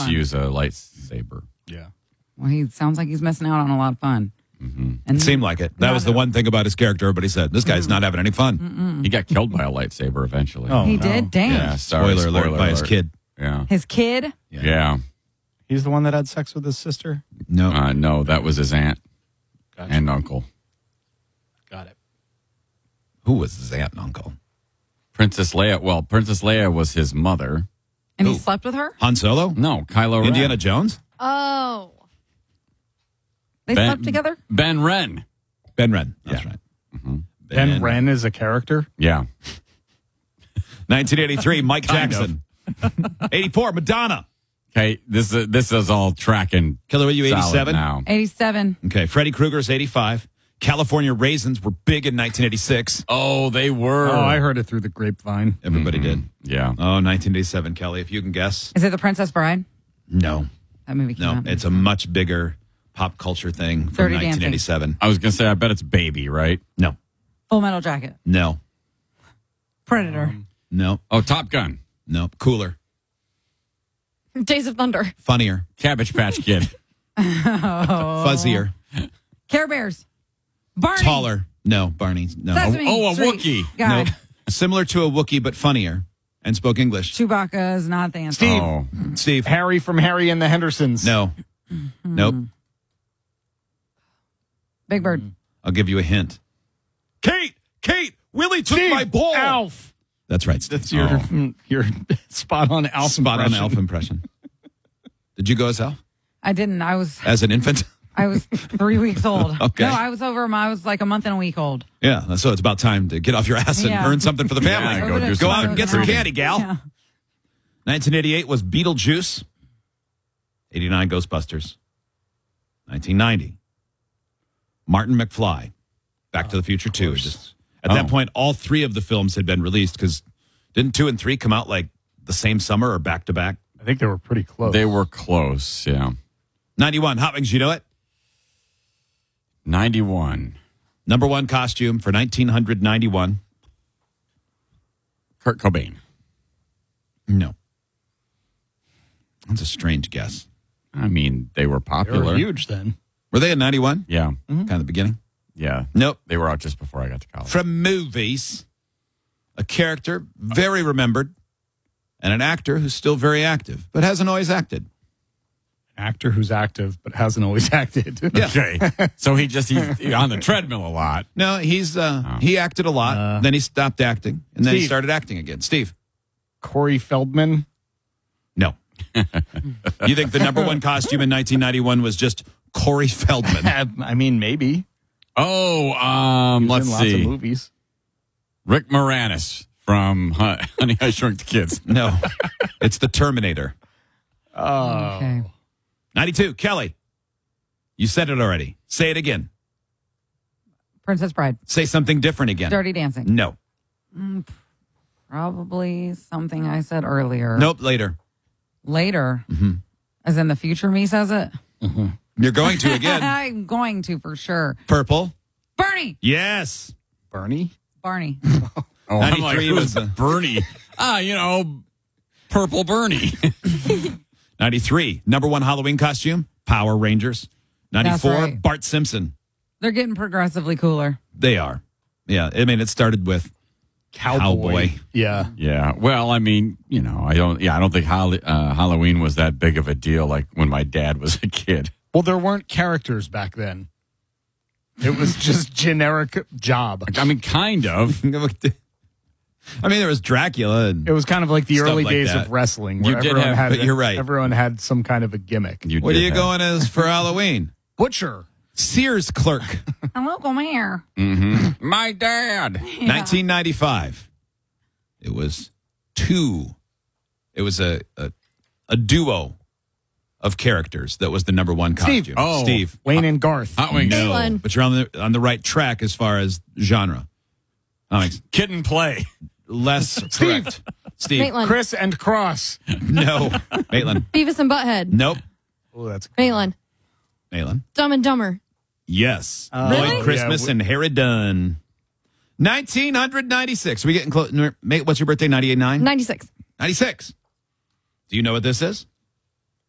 fun. use a lightsaber. Yeah. Well, he sounds like he's missing out on a lot of fun. And It seemed like it. That was the one thing about his character. Everybody said, this guy's not having any fun. Mm-mm. He got killed by a lightsaber eventually. Oh, He no. did? Dang. Yeah, sorry, Spoiler alert by his kid. Yeah. His kid? Yeah. He's the one that had sex with his sister? No. No, that was his aunt Gotcha. and uncle. Got it. Who was his aunt and uncle? Princess Leia. Well, Princess Leia was his mother. And he Who? slept with her? Han Solo? No, Kylo Ren. Indiana Jones? Oh. They slept together? Ben Ren. Ben Ren. That's Yeah. right. Ben Ren is a character? Yeah. 1983, Mike Kind Jackson. 84, Madonna. Okay, this is all tracking. Killer, were you solid 87? now? 87. Okay, Freddy Krueger's 85. California Raisins were big in 1986. Oh, they were. Oh, I heard it through the grapevine. Everybody did. Yeah. Oh, 1987, Kelly, if you can guess. Is it The Princess Bride? No. That movie came No, out. it's a much bigger pop culture thing from Dirty Dancing. 1987. I was going to say, I bet it's Baby, right? No. Full Metal Jacket. No. Predator. No. Oh, Top Gun. No. Cooler. Days of Thunder. Funnier. Cabbage Patch Kid. Fuzzier. Care Bears. Barney. Taller. No, Barney. No. Sesame Oh, a Street. Wookiee. God. No. Similar to a Wookiee, but funnier. And spoke English. Chewbacca is not the answer. Steve. Oh. Steve. Harry from Harry and the Hendersons. No. Nope. Big Bird. I'll give you a hint. Kate! Willie took Steve, my ball! Alf. That's right, Steve. That's your spot on Alf Spot on impression. Alf impression. Did you go as Alf? I didn't. As an infant? I was 3 weeks old. Okay. No, I was like a month and a week old. Yeah, so it's about time to get off your ass and Yeah. earn something for the family. Yeah, Go do Go some out and get some trick-or-treating. candy, gal. Yeah. 1988 was Beetlejuice. 89 Ghostbusters. 1990 Martin McFly. Back to the Future 2. At that point, all three of the films had been released because didn't 2 and 3 come out like the same summer or back to back? I think they were pretty close. They were close, yeah. 91 Hot Wings, you know it? 91. Number one costume for 1991. Kurt Cobain. No. That's a strange guess. I mean, they were They popular. were huge then. Were they in 91? Yeah. Kind of the beginning? Yeah. Nope. They were out just before I got to college. From movies, a character very remembered, and an actor who's still very active, but hasn't always acted. Actor who's active but hasn't always acted. Okay. So he's on the treadmill a lot. No, he acted a lot, then he stopped acting, and then he Steve. started acting again. Steve? Corey Feldman. No. You think the number one costume in 1991 was just Corey Feldman? I mean, maybe. Oh, He's let's in lots of see. movies. Rick Moranis from Honey, I Shrunk the Kids. No. It's the Terminator. Okay. 92, Kelly. You said it already. Say it again. Princess Bride. Say something different again. Dirty Dancing. No. Probably something I said earlier. Nope, later. Later. As in the future me says it? You're going to again. I'm going to for sure. Purple. Bernie. Yes. Barney. Barney. Oh, I'm like, 93 who's was Bernie? Purple Bernie. 93, number one Halloween costume, Power Rangers. 94, That's right. Bart Simpson. They're getting progressively cooler. They are. Yeah, I mean, it started with Cowboy. Yeah. Yeah. Well, I mean, I don't think Halloween was that big of a deal like when my dad was a kid. Well, there weren't characters back then. It was just generic job. I mean, kind of. I mean, there was Dracula. And It was kind of like the Stuff early like days that. of wrestling. You Where did everyone have- had, but you're right. Everyone had some kind of a gimmick. what are you going as for Halloween? Butcher. Sears clerk. Hello, come here. My dad. 1995. It was a duo of characters that was the number one costume. Steve. Oh. Steve. Wayne and Garth. Hot Wings. No, Maitland. but you're on the right track as far as genre. Kid and Play. Less correct. Steve. Maitland. Chris and Cross. No. Maitland. Beavis and Butthead. Nope. Oh, that's Maitland. Maitland. Dumb and Dumber. Yes. Really? Lloyd Christmas Yeah, and Harry Dunn. 1996. We getting close. Mate, what's your birthday? 98, 9? 96. 96. Do you know what this is?